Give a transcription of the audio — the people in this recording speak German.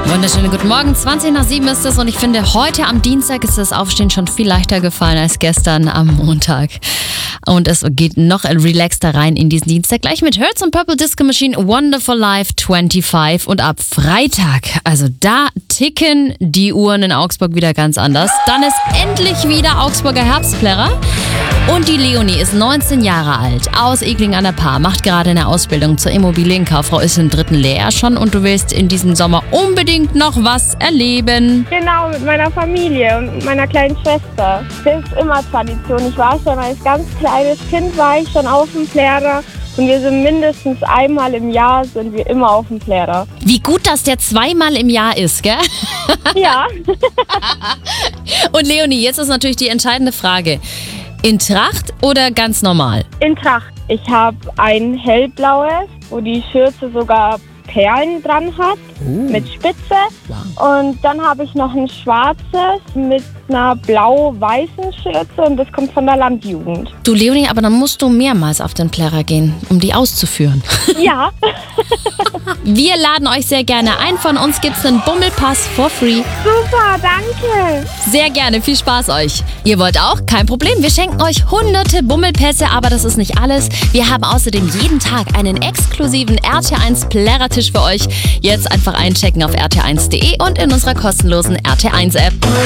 Wunderschönen guten Morgen, 20 nach 7 ist es und ich finde, heute am Dienstag ist das Aufstehen schon viel leichter gefallen als gestern am Montag. Und es geht noch relaxter rein in diesen Dienstag. Gleich mit Hertz und Purple Disco Machine, Wonderful Life 25. Und ab Freitag, also da ticken die Uhren in Augsburg wieder ganz anders. Dann ist endlich wieder Augsburger Herbstplärrer. Und die Leonie ist 19 Jahre alt, aus Egling an der Paar, macht gerade eine Ausbildung zur Immobilienkauffrau, ist im 3. Lehrjahr schon und du willst in diesem Sommer unbedingt noch was erleben. Genau, mit meiner Familie und meiner kleinen Schwester. Das ist immer Tradition. Ich war schon als ganz kleines Kind, war ich schon auf dem Plärrer. Und wir sind mindestens einmal im Jahr sind wir immer auf dem Plärrer. Wie gut, dass der zweimal im Jahr ist, gell? Ja. Und Leonie, jetzt ist natürlich die entscheidende Frage. In Tracht oder ganz normal? In Tracht. Ich habe ein hellblaues, wo die Schürze sogar Perlen dran hat, mit Spitze. Und dann habe ich noch ein schwarzes mit einer blau-weißen Schürze und das kommt von der Landjugend. Du Leonie, aber dann musst du mehrmals auf den Plärrer gehen, um die auszuführen. Ja. Wir laden euch sehr gerne ein. Von uns gibt's einen Bummelpass for free. Super, danke. Sehr gerne, viel Spaß euch. Ihr wollt auch? Kein Problem, wir schenken euch hunderte Bummelpässe, aber das ist nicht alles. Wir haben außerdem jeden Tag einen exklusiven RT1 Plärrertisch für euch. Jetzt einfach einchecken auf rt1.de und in unserer kostenlosen RT1 App.